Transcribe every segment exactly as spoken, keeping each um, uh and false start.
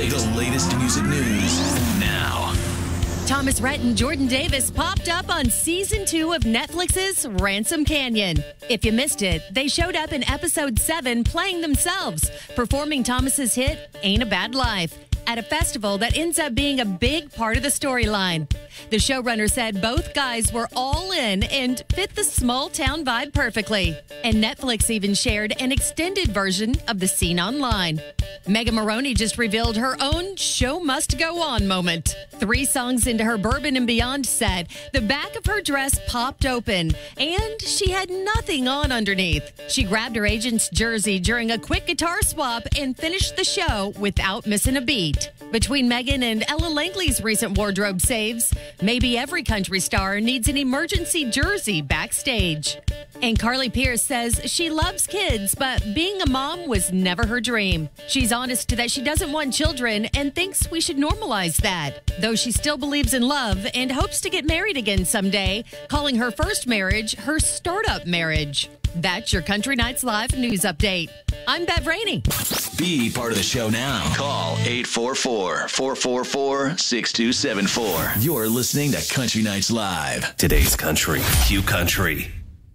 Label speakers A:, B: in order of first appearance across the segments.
A: Update. The latest music news now.
B: Thomas Rhett and Jordan Davis popped up on season two of Netflix's Ransom Canyon. If you missed it, they showed up in episode seven playing themselves, performing Thomas's hit, Ain't a Bad Life, at a festival that ends up being a big part of the storyline. The showrunner said both guys were all in and fit the small town vibe perfectly. And Netflix even shared an extended version of the scene online. Megan Maroney just revealed her own show must go on moment. Three songs into her Bourbon and Beyond set, the back of her dress popped open and she had nothing on underneath. She grabbed her agent's jersey during a quick guitar swap and finished the show without missing a beat. Between Megan and Ella Langley's recent wardrobe saves, maybe every country star needs an emergency jersey backstage. And Carly Pearce says she loves kids, but being a mom was never her dream. She's honest that she doesn't want children and thinks we should normalize that, though she still believes in love and hopes to get married again someday, calling her first marriage her startup marriage. That's your Country Nights Live news update. I'm Bev Rainey.
A: Be part of the show now. Call eight four four, four four four, six two seven four. You're listening to Country Nights Live.
C: Today's country. Q Country.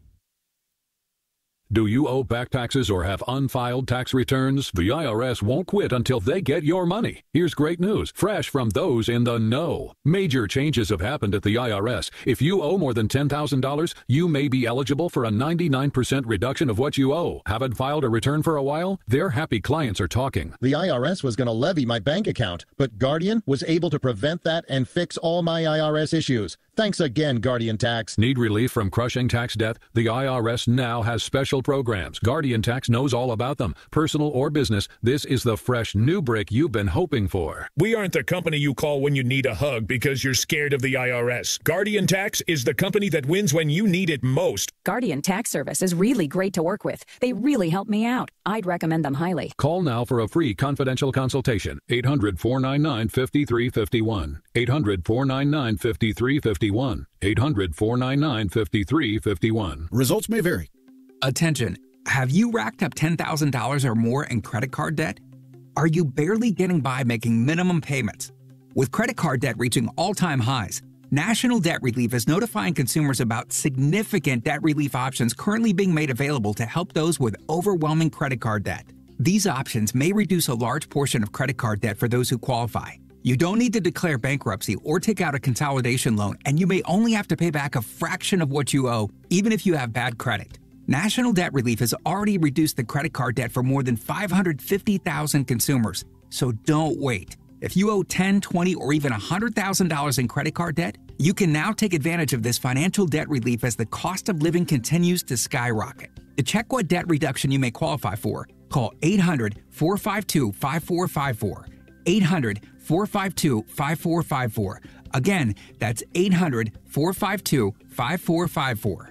D: Do you owe back taxes or have unfiled tax returns? The I R S won't quit until they get your money. Here's great news, fresh from those in the know. Major changes have happened at the I R S. If you owe more than ten thousand dollars, you may be eligible for a ninety-nine percent reduction of what you owe. Haven't filed a return for a while? Their happy clients are talking.
E: The I R S was going to levy my bank account, but Guardian was able to prevent that and fix all my I R S issues. Thanks again, Guardian Tax.
D: Need relief from crushing tax debt? The I R S now has special programs. Guardian Tax knows all about them. Personal or business, this is the fresh new break you've been hoping for.
F: We aren't the company you call when you need a hug because you're scared of the I R S. Guardian Tax is the company that wins when you need it most.
G: Guardian Tax Service is really great to work with. They really help me out. I'd recommend them highly.
D: Call now for a free confidential consultation. eight hundred, four nine nine, five three five one. eight hundred, four nine nine, five three five one. eight hundred, four nine nine, five three five one.
H: Results may vary.
I: Attention. Have you racked up ten thousand dollars or more in credit card debt? Are you barely getting by making minimum payments? With credit card debt reaching all-time highs, National Debt Relief is notifying consumers about significant debt relief options currently being made available to help those with overwhelming credit card debt. These options may reduce a large portion of credit card debt for those who qualify. You don't need to declare bankruptcy or take out a consolidation loan, and you may only have to pay back a fraction of what you owe, even if you have bad credit. National Debt Relief has already reduced the credit card debt for more than five hundred fifty thousand consumers, so don't wait. If you owe ten thousand dollars, twenty thousand dollars, or even one hundred thousand dollars in credit card debt, you can now take advantage of this financial debt relief as the cost of living continues to skyrocket. To check what debt reduction you may qualify for, call eight hundred, four five two, five four five four. eight hundred, four five two, five four five four. Again, that's eight hundred, four five two, five four five four.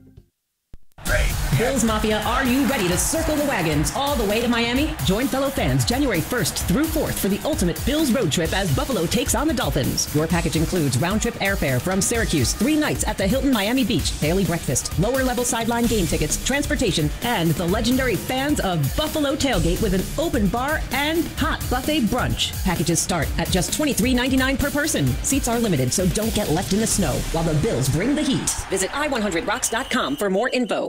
J: Bills Mafia, are you ready to circle the wagons all the way to Miami? Join fellow fans January first through fourth for the ultimate Bills road trip as Buffalo takes on the Dolphins. Your package includes round-trip airfare from Syracuse, three nights at the Hilton Miami Beach, daily breakfast, lower-level sideline game tickets, transportation, and the legendary Fans of Buffalo tailgate with an open bar and hot buffet brunch. Packages start at just twenty-three ninety-nine per person. Seats are limited, so don't get left in the snow while the Bills bring the heat. Visit i one hundred rocks dot com for more info.